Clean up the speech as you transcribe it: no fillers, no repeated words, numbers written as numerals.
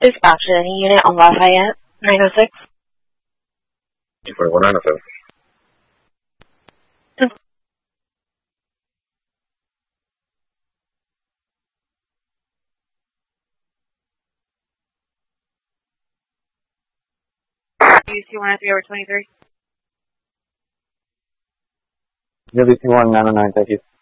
Dispatch any unit on Lafayette, 906. 241-907. UC-103/23. WC-1-909, thank you.